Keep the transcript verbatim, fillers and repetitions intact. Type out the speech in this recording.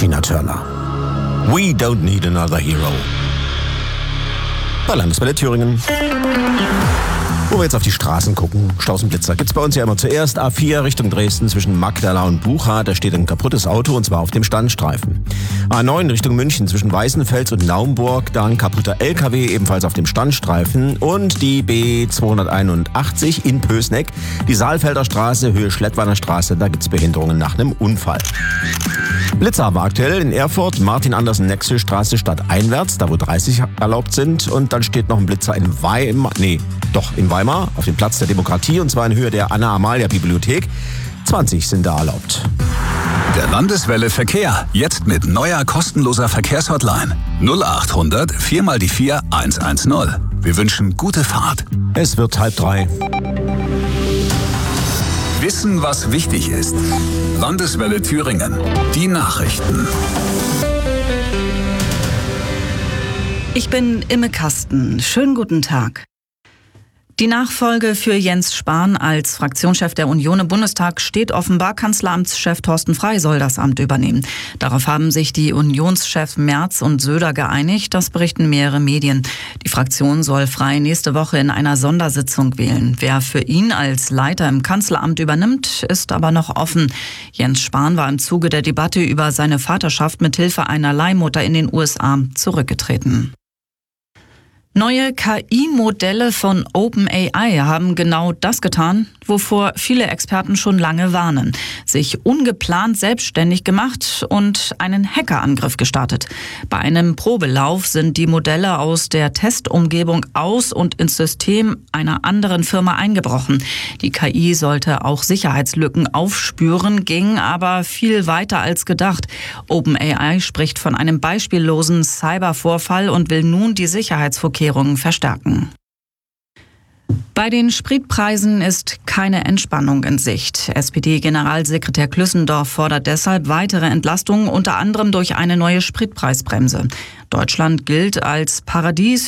Tina Turner. We don't need another hero. Bei Landeswelle Thüringen. Wo wir jetzt auf die Straßen gucken, Staus und Blitzer, gibt's bei uns ja immer zuerst A vier Richtung Dresden zwischen Magdala und Bucha. Da steht ein kaputtes Auto und zwar auf dem Standstreifen. A neun Richtung München zwischen Weißenfels und Naumburg, da ein kaputter L K W ebenfalls auf dem Standstreifen. Und die B zweihunderteinundachtzig in Pößneck, die Saalfelder Straße, Höhe Schlettweiner Straße, da gibt's Behinderungen nach einem Unfall. Blitzer haben wir aktuell in Erfurt, Martin-Andersen-Nexel-Straße stadteinwärts, da wo dreißig erlaubt sind. Und dann steht noch ein Blitzer in Weimar, nee, doch in Weimar, auf dem Platz der Demokratie, und zwar in Höhe der Anna-Amalia-Bibliothek. zwanzig sind da erlaubt. Der Landeswelle Verkehr, jetzt mit neuer kostenloser Verkehrshotline. null acht hundert vier mal die vier eins eins null. Wir wünschen gute Fahrt. Es wird halb drei. Wissen, was wichtig ist. Landeswelle Thüringen. Die Nachrichten. Ich bin Imme Kasten. Schönen guten Tag. Die Nachfolge für Jens Spahn als Fraktionschef der Union im Bundestag steht offenbar. Kanzleramtschef Thorsten Frey soll das Amt übernehmen. Darauf haben sich die Unionschefs Merz und Söder geeinigt. Das berichten mehrere Medien. Die Fraktion soll Frey nächste Woche in einer Sondersitzung wählen. Wer für ihn als Leiter im Kanzleramt übernimmt, ist aber noch offen. Jens Spahn war im Zuge der Debatte über seine Vaterschaft mit Hilfe einer Leihmutter in den U S A zurückgetreten. Neue K I-Modelle von OpenAI haben genau das getan, wovor viele Experten schon lange warnen. Sich ungeplant selbstständig gemacht und einen Hackerangriff gestartet. Bei einem Probelauf sind die Modelle aus der Testumgebung aus und ins System einer anderen Firma eingebrochen. Die K I sollte auch Sicherheitslücken aufspüren, ging aber viel weiter als gedacht. OpenAI spricht von einem beispiellosen Cybervorfall und will nun die Sicherheitsvorkehrungen verstärken. Bei den Spritpreisen ist keine Entspannung in Sicht. S P D-Generalsekretär Klüssendorf fordert deshalb weitere Entlastungen, unter anderem durch eine neue Spritpreisbremse. Deutschland gilt als Paradies